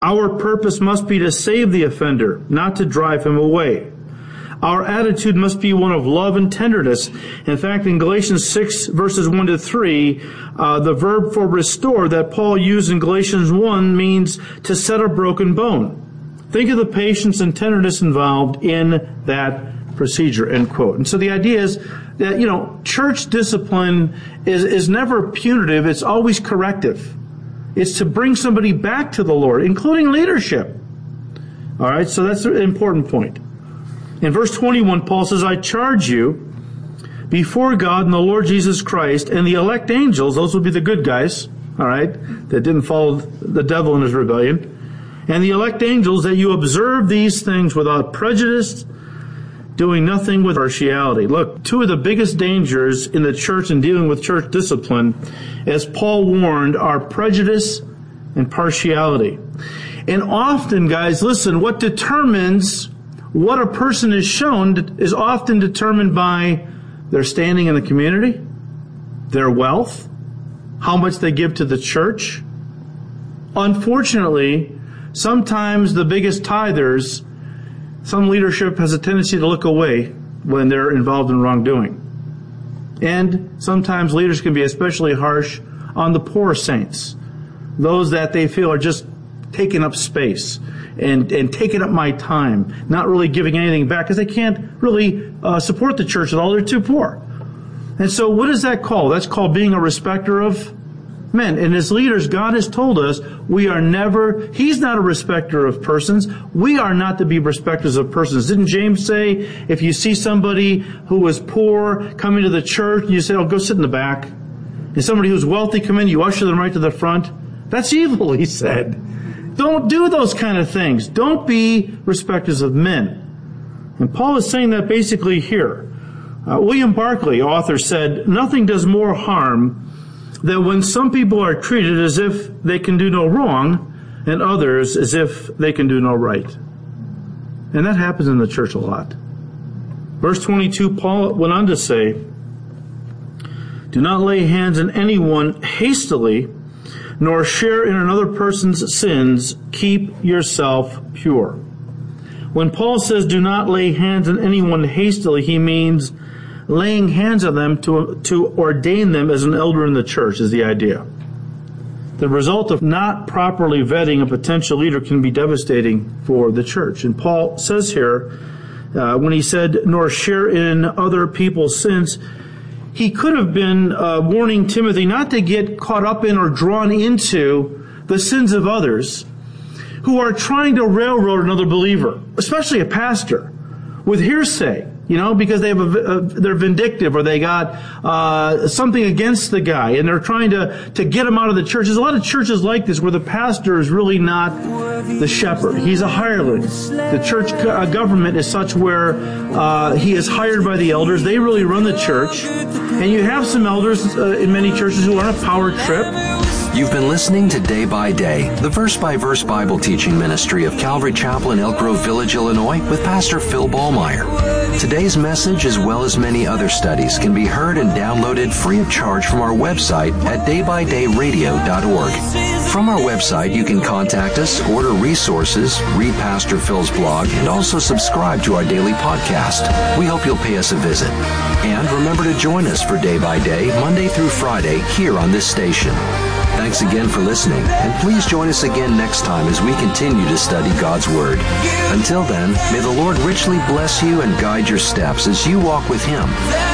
Our purpose must be to save the offender, not to drive him away. Our attitude must be one of love and tenderness. In fact, in Galatians 6, verses 1 to 3, the verb for restore that Paul used in Galatians 1 means to set a broken bone. Think of the patience and tenderness involved in that procedure, end quote. And so the idea is that, church discipline is never punitive. It's always corrective. It's to bring somebody back to the Lord, including leadership. All right, so that's an important point. In verse 21, Paul says, I charge you before God and the Lord Jesus Christ and the elect angels, those would be the good guys, all right, that didn't follow the devil in his rebellion, and the elect angels, that you observe these things without prejudice, doing nothing with partiality. Look, two of the biggest dangers in the church in dealing with church discipline, as Paul warned, are prejudice and partiality. And often, guys, listen, what determines what a person is shown is often determined by their standing in the community, their wealth, how much they give to the church. Unfortunately, sometimes the biggest tithers, some leadership has a tendency to look away when they're involved in wrongdoing. And sometimes leaders can be especially harsh on the poor saints, those that they feel are just taking up space and taking up my time, not really giving anything back because they can't really support the church at all. They're too poor. And so what is that called? That's called being a respecter of men. And as leaders, God has told us He's not a respecter of persons. We are not to be respecters of persons. Didn't James say, if you see somebody who is poor coming to the church, you say, go sit in the back. And somebody who's wealthy come in, you usher them right to the front. That's evil, he said. Don't do those kind of things. Don't be respecters of men. And Paul is saying that basically here. William Barclay, author, said, nothing does more harm than when some people are treated as if they can do no wrong and others as if they can do no right. And that happens in the church a lot. Verse 22, Paul went on to say, do not lay hands on anyone hastily, nor share in another person's sins. Keep yourself pure. When Paul says do not lay hands on anyone hastily, he means laying hands on them to ordain them as an elder in the church is the idea. The result of not properly vetting a potential leader can be devastating for the church. And Paul says here, when he said, nor share in other people's sins, he could have been warning Timothy not to get caught up in or drawn into the sins of others who are trying to railroad another believer, especially a pastor, with hearsay. Because they're vindictive or they got something against the guy and they're trying to get him out of the church. There's a lot of churches like this where the pastor is really not the shepherd. He's a hireling. The church government is such where he is hired by the elders. They really run the church. And you have some elders in many churches who are on a power trip. You've been listening to Day by Day, the verse-by-verse Bible teaching ministry of Calvary Chapel in Elk Grove Village, Illinois, with Pastor Phil Ballmeyer. Today's message, as well as many other studies, can be heard and downloaded free of charge from our website at daybydayradio.org. From our website, you can contact us, order resources, read Pastor Phil's blog, and also subscribe to our daily podcast. We hope you'll pay us a visit. And remember to join us for Day by Day, Monday through Friday, here on this station. Thanks again for listening, and please join us again next time as we continue to study God's Word. Until then, may the Lord richly bless you and guide your steps as you walk with Him.